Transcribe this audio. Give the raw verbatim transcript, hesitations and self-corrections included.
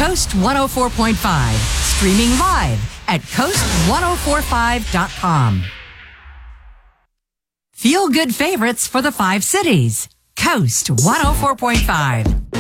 Coast one oh four point five, streaming live at coast one oh four five dot com. Feel good favorites for the five cities. Coast one oh four point five.